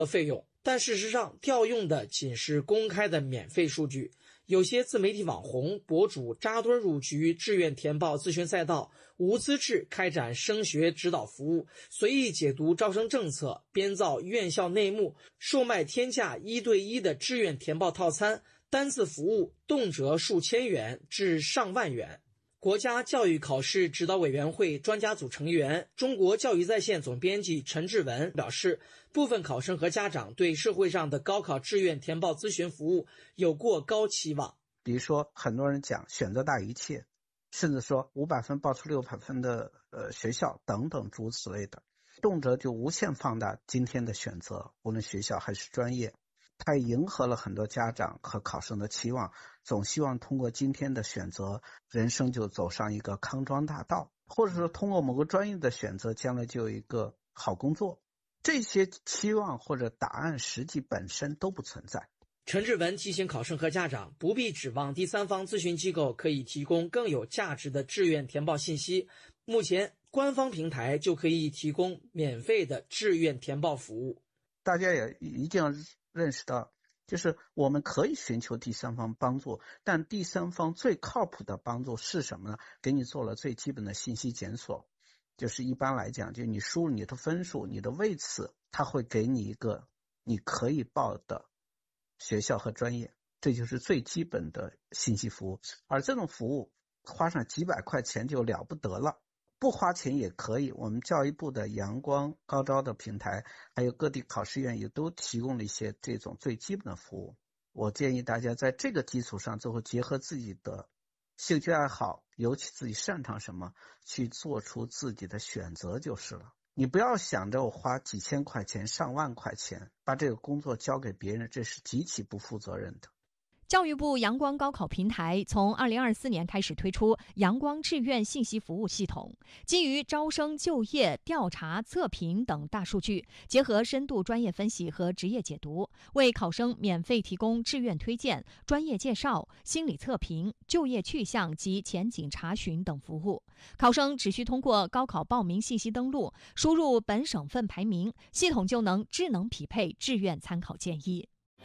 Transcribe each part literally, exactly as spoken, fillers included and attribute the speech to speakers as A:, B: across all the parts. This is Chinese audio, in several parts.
A: 费用，但事实上调用的仅是公开的免费数据。有些自媒体网红博主扎堆入局志愿填报咨询赛道，无资质开展升学指导服务，随意解读招生政策，编造院校内幕，售卖天价一对一的志愿填报套餐，单次服务动辄数千元至上万元。国家教育考试指导委员会专家组成员、中国教育在线总编辑陈志文表示，部分考生和家长对社会上的高考志愿填报咨询服务有过高期望。
B: 比如说，很多人讲选择大于一切，甚至说五百分报出六百分的呃学校等等诸如此类的，动辄就无限放大今天的选择，无论学校还是专业。它也迎合了很多家长和考生的期望，总希望通过今天的选择，人生就走上一个康庄大道，或者说通过某个专业的选择，将来就有一个好工作。这些期望或者答案实际本身都不存在。
A: 陈志文提醒考生和家长，不必指望第三方咨询机构可以提供更有价值的志愿填报信息，目前官方平台就可以提供免费的志愿填报服务。
B: 大家也一定要认识到，就是我们可以寻求第三方帮助，但第三方最靠谱的帮助是什么呢？给你做了最基本的信息检索，就是一般来讲，就你输入你的分数、你的位次，他会给你一个你可以报的学校和专业，这就是最基本的信息服务。而这种服务花上几百块钱就了不得了，不花钱也可以。我们教育部的阳光高招的平台，还有各地考试院也都提供了一些这种最基本的服务。我建议大家在这个基础上，最后结合自己的兴趣爱好，尤其自己擅长什么，去做出自己的选择就是了。你不要想着我花几千块钱、上万块钱把这个工作交给别人，这是极其不负责任的。
C: 教育部阳光高考平台从二零二四年开始推出阳光志愿信息服务系统，基于招生、就业、调查、测评等大数据，结合深度专业分析和职业解读，为考生免费提供志愿推荐、专业介绍、心理测评、就业去向及前景查询等服务。考生只需通过高考报名信息登录，输入本省份排名，系统就能智能匹配志愿参考建议。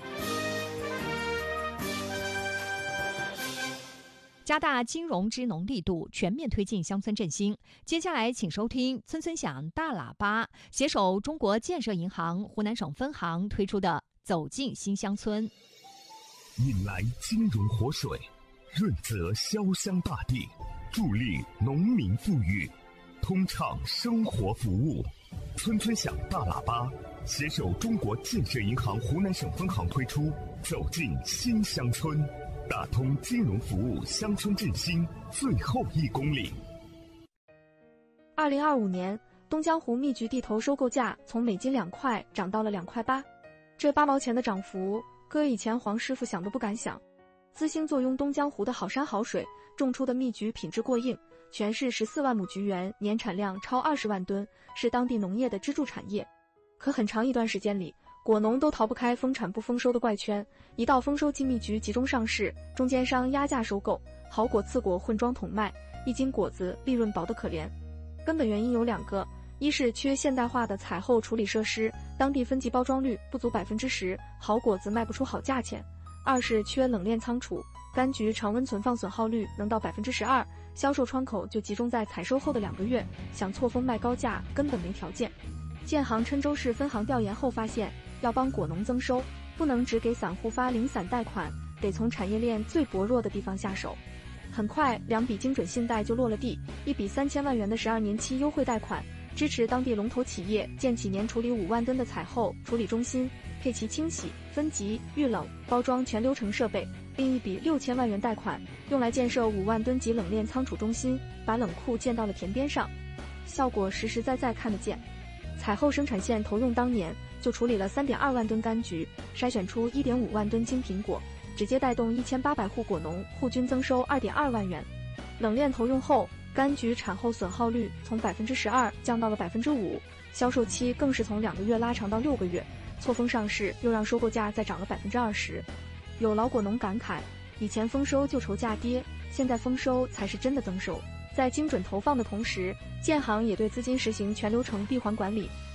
C: 加大金融支农力度，全面推进乡村振兴。接下来，请收听村村响大喇叭携手中国建设银行湖南省分行推出的《走进新乡村》。
D: 引来金融活水，润泽潇湘大地，助力农民富裕，通畅生活服务。村村响大喇叭携手中国建设银行湖南省分行推出《走进新乡村》。打通金融服务乡村振兴最后一公里。
E: 二零二五年，东江湖蜜橘地头收购价从每斤两块涨到了两块八，这八毛钱的涨幅，搁以前黄师傅想都不敢想。资兴坐拥东江湖的好山好水，种出的蜜橘品质过硬，全市十四万亩橘园，年产量超二十万吨，是当地农业的支柱产业。可很长一段时间里，果农都逃不开丰产不丰收的怪圈，一到丰收季蜜橘集中上市，中间商压价收购，好果次果混装桶卖，一斤果子利润薄得可怜。根本原因有两个，一是缺现代化的采后处理设施，当地分级包装率不足百分之十，好果子卖不出好价钱；二是缺冷链仓储，柑橘常温存放损耗率能到百分之十二，销售窗口就集中在采收后的两个月，想错峰卖高价根本没条件。建行郴州市分行调研后发现，要帮果农增收，不能只给散户发零散贷款，得从产业链最薄弱的地方下手。很快，两笔精准信贷就落了地，一笔三千万元的十二年期优惠贷款，支持当地龙头企业建起年处理五万吨的采后处理中心，配齐清洗、分级、预冷、包装全流程设备；另一笔六千万元贷款，用来建设五万吨级冷链仓储中心，把冷库建到了田边上，效果实实在在看得见。采后生产线投用当年就处理了 三点二万吨柑橘，筛选出 一点五万吨精品果，直接带动一千八百户果农户均增收 二点二万元。冷链投用后，柑橘产后损耗率从 百分之十二 降到了 百分之五， 销售期更是从两个月拉长到六个月，错峰上市又让收购价再涨了 百分之二十。 有老果农感慨，以前丰收就愁价跌，现在丰收才是真的增收。在精准投放的同时，建行也对资金实行全流程闭环管理，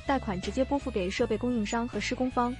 E: 贷款直接拨付给设备供应商和施工方。